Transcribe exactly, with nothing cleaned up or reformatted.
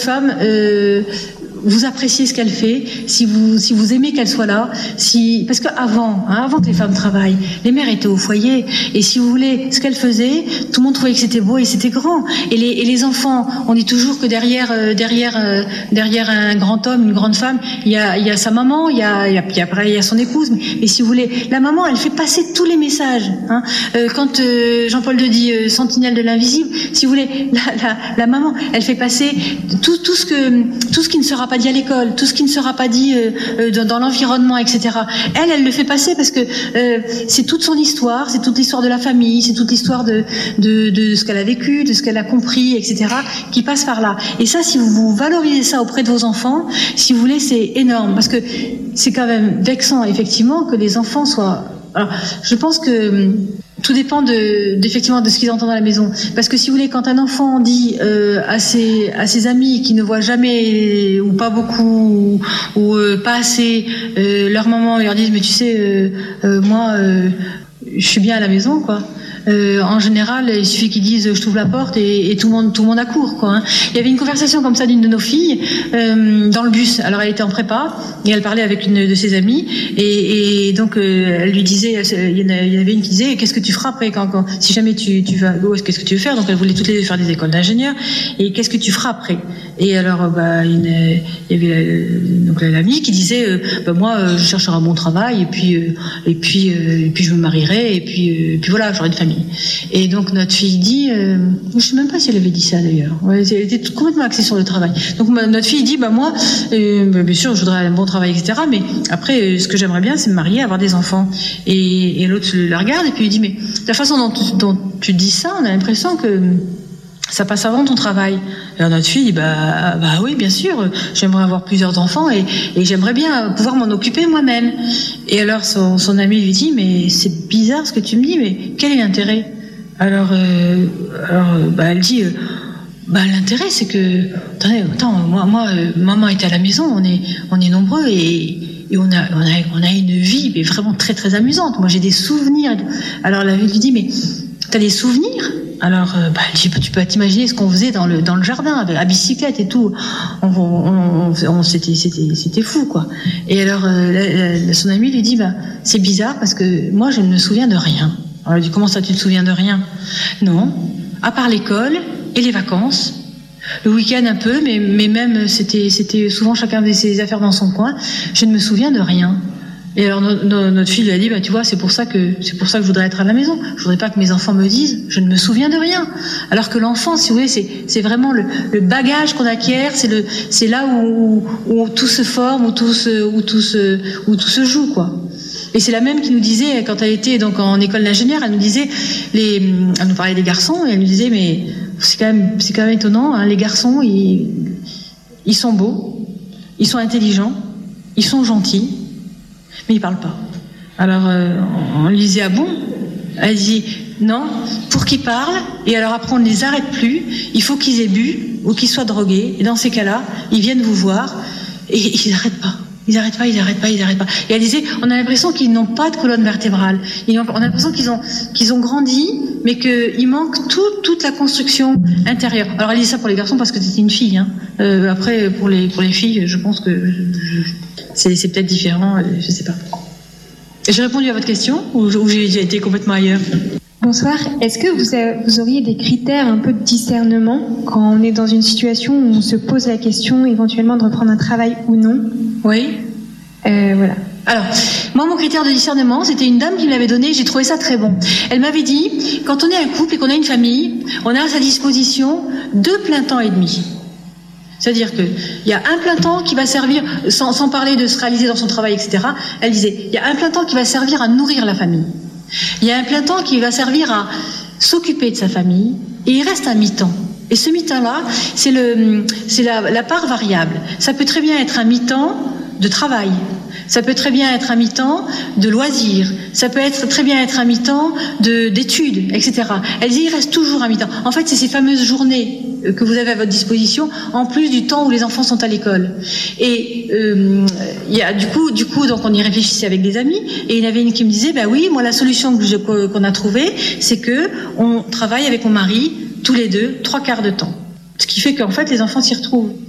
femme, euh, vous appréciez ce qu'elle fait, si vous si vous aimez qu'elle soit là, si parce que avant, hein, avant que les femmes travaillent, les mères étaient au foyer et si vous voulez, ce qu'elles faisaient, tout le monde trouvait que c'était beau et c'était grand. Et les et les enfants, on dit toujours que derrière euh, derrière euh, derrière un grand homme, une grande femme, il y a il y a sa maman, il y a il y a puis après il y a son épouse. Mais, mais si vous voulez, la maman, elle fait passer tous les messages. Hein. Euh, quand euh, Jean-Paul II dit euh, sentinelle de l'invisible, si vous voulez, la, la la maman, elle fait passer tout tout ce que tout ce qui ne sera pas dit à l'école, tout ce qui ne sera pas dit euh, dans, dans l'environnement, et cetera. Elle, elle le fait passer parce que euh, c'est toute son histoire, c'est toute l'histoire de la famille, c'est toute l'histoire de, de, de ce qu'elle a vécu, de ce qu'elle a compris, et cetera, qui passe par là. Et ça, si vous, vous valorisez ça auprès de vos enfants, si vous voulez, c'est énorme parce que c'est quand même vexant, effectivement, que les enfants soient... Alors, je pense que tout dépend de, d'effectivement de ce qu'ils entendent à la maison. Parce que si vous voulez, quand un enfant dit euh, à ses à ses amis qui ne voient jamais ou pas beaucoup ou, ou euh, pas assez euh, leur maman, ils leur disent mais tu sais euh, euh, moi euh, je suis bien à la maison quoi. Euh, en général, il suffit qu'ils disent je t'ouvre la porte et, et tout le monde tout le monde accourt quoi. Hein. Il y avait une conversation comme ça d'une de nos filles euh, dans le bus. Alors elle était en prépa et elle parlait avec une de ses amies et, et donc euh, elle lui disait, il y en avait une qui disait qu'est-ce que tu feras après quand, quand si jamais tu tu vas qu'est-ce que tu veux faire. Donc elle voulait toutes les deux faire des écoles d'ingénieurs et qu'est-ce que tu feras après. Et alors bah une, il y avait donc l'amie qui disait euh, bah moi euh, je chercherai un bon travail et puis euh, et puis euh, et puis je me marierai et puis euh, et puis voilà j'aurai une famille. Et donc notre fille dit, euh, je ne sais même pas si elle avait dit ça d'ailleurs, ouais, elle était complètement axée sur le travail. Donc ma, notre fille dit, bah moi, euh, bah, bien sûr, je voudrais un bon travail, et cetera. Mais après, euh, ce que j'aimerais bien, c'est me marier, avoir des enfants. Et, et l'autre la regarde et puis lui dit, mais la façon dont, dont tu dis ça, on a l'impression que ça passe avant ton travail. Alors notre fille dit bah bah oui bien sûr, j'aimerais avoir plusieurs enfants et, et j'aimerais bien pouvoir m'en occuper moi-même. Et alors son, son ami lui dit mais c'est bizarre ce que tu me dis, mais quel est l'intérêt? Alors euh, alors bah elle dit euh, bah l'intérêt c'est que attendez attends moi moi euh, maman était à la maison, on est on est nombreux et Et on a, on a, on a une vie, mais vraiment très, très amusante. Moi, j'ai des souvenirs. Alors, la vie lui dit, mais t'as des souvenirs? Alors, euh, bah, tu peux t'imaginer ce qu'on faisait dans le, dans le jardin, à bicyclette et tout. On, on, on, on, c'était, c'était, c'était fou, quoi. Et alors, euh, la, la, son ami lui dit, bah, c'est bizarre parce que moi, je ne me souviens de rien. Alors, elle dit, comment ça, tu te souviens de rien? Non. À part l'école et les vacances. Le week-end un peu, mais, mais même c'était, c'était souvent chacun faisait ses affaires dans son coin. Je ne me souviens de rien. Et alors no, no, notre fille lui a dit, bah tu vois, c'est pour ça que c'est pour ça que je voudrais être à la maison. Je voudrais pas que mes enfants me disent, je ne me souviens de rien. Alors que l'enfant, si vous voulez, c'est, c'est vraiment le, le bagage qu'on acquiert, c'est le, c'est là où, où, où tout se forme, où tout se, où tout se, où tout se joue, quoi. Et c'est la même qui nous disait, quand elle était donc en école d'ingénieur, elle nous disait, les, elle nous parlait des garçons, et elle nous disait, mais c'est quand même, c'est quand même étonnant, hein, les garçons, ils, ils sont beaux, ils sont intelligents, ils sont gentils, mais ils parlent pas. Alors, euh, on lui disait, ah bon? Elle dit, non, pour qu'ils parlent, et alors après on ne les arrête plus, il faut qu'ils aient bu, ou qu'ils soient drogués, et dans ces cas-là, ils viennent vous voir, et ils n'arrêtent pas. Ils n'arrêtent pas, ils n'arrêtent pas, ils n'arrêtent pas. Et elle disait, on a l'impression qu'ils n'ont pas de colonne vertébrale. Ils ont, on a l'impression qu'ils ont, qu'ils ont grandi, mais qu'il manque tout, toute la construction intérieure. Alors elle dit ça pour les garçons parce que c'était une fille. Hein. Euh, après, pour les, pour les filles, je pense que je, je, c'est, c'est peut-être différent, je sais pas. J'ai répondu à votre question ou, ou j'ai, j'ai été complètement ailleurs? Bonsoir. Est-ce que vous, avez, vous auriez des critères un peu de discernement quand on est dans une situation où on se pose la question éventuellement de reprendre un travail ou non? Oui. Euh, voilà. Alors, moi, mon critère de discernement, c'était une dame qui me l'avait donné, j'ai trouvé ça très bon. Elle m'avait dit, quand on est un couple et qu'on a une famille, on a à sa disposition deux plein temps et demi. C'est-à-dire qu'il y a un plein temps qui va servir, sans, sans parler de se réaliser dans son travail, et cetera. Elle disait, il y a un plein temps qui va servir à nourrir la famille. Il y a un plein temps qui va servir à s'occuper de sa famille, et il reste un mi-temps. Et ce mi-temps-là, c'est, le, c'est la, la part variable. Ça peut très bien être un mi-temps de travail. Ça peut très bien être un mi-temps de loisirs. Ça peut être très bien être un mi-temps de, d'études, et cetera. Elle dit, il reste toujours un mi-temps. En fait, c'est ces fameuses journées que vous avez à votre disposition, en plus du temps où les enfants sont à l'école. Et euh, il y a du coup, du coup, donc on y réfléchissait avec des amis, et il y en avait une qui me disait, bah oui, moi la solution que je, qu'on a trouvée, c'est que on travaille avec mon mari tous les deux trois quarts de temps, ce qui fait qu'en fait les enfants s'y retrouvent.